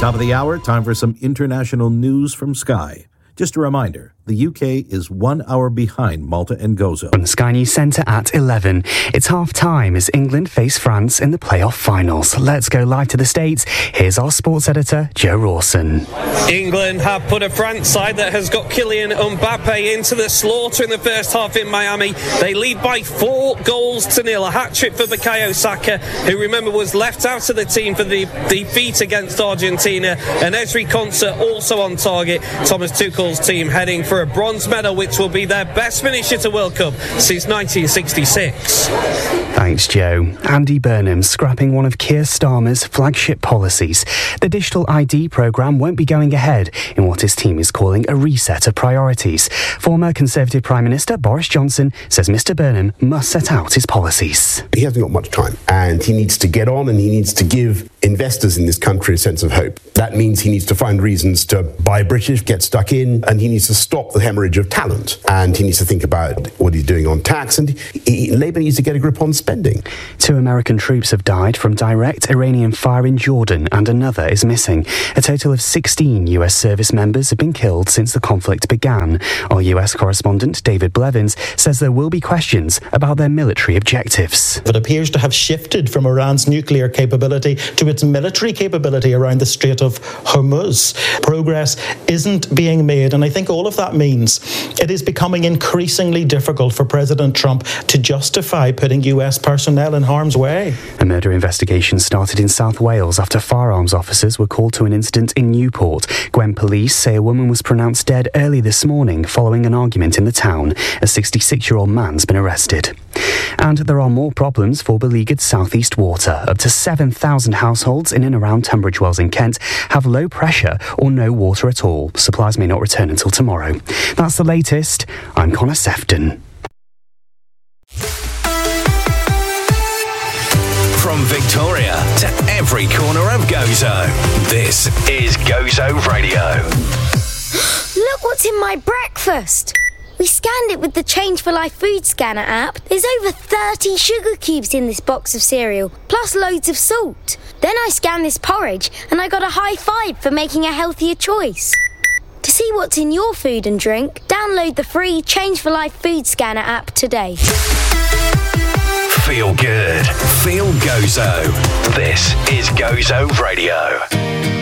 Top of the hour, time for some international news from Sky. Just a reminder, the UK is 1 hour behind Malta and Gozo. On Sky News Centre at 11. It's half-time as England face France in the playoff finals. Let's go live to the States. Here's our sports editor, Joe Rawson. England have put a France side that has got Kylian Mbappe into the slaughter in the first half in Miami. They lead by 4-0. A hat-trick for Bukayo Saka, who, remember, was left out of the team for the defeat against Argentina. And Ezri Konsa also on target. Thomas Tuchel's team heading for a bronze medal, which will be their best finish at a World Cup since 1966. Thanks, Joe. Andy Burnham scrapping one of Keir Starmer's flagship policies. The digital ID programme won't be going ahead in what his team is calling a reset of priorities. Former Conservative Prime Minister Boris Johnson says Mr Burnham must set out his policies. He hasn't got much time, and he needs to get on, and he needs to give investors in this country a sense of hope. That means he needs to find reasons to buy British, get stuck in, and he needs to stop the hemorrhage of talent. And he needs to think about what he's doing on tax, and Labour needs to get a grip on spending. 2 American troops have died from direct Iranian fire in Jordan, and another is missing. A total of 16 US service members have been killed since the conflict began. Our US correspondent David Blevins says there will be questions about their military objectives. It appears to have shifted from Iran's nuclear capability to its military capability around the Strait of Hormuz. Progress isn't being made, and I think all of that means it is becoming increasingly difficult for President Trump to justify putting US personnel in harm's way. A murder investigation started in South Wales after firearms officers were called to an incident in Newport. Gwent police say a woman was pronounced dead early this morning following an argument in the town. A 66-year-old man's been arrested. And there are more problems for beleaguered South East Water. Up to 7,000 households in and around Tunbridge Wells in Kent have low pressure or no water at all. Supplies may not return until tomorrow. That's the latest. I'm Connor Sefton. From Victoria to every corner of Gozo, this is Gozo Radio. Look what's in my breakfast! We scanned it with the Change for Life food scanner app. There's over 30 sugar cubes in this box of cereal, plus loads of salt. Then I scanned this porridge and I got a high five for making a healthier choice. To see what's in your food and drink, download the free Change for Life food scanner app today. Feel good. Feel Gozo. This is Gozo Radio.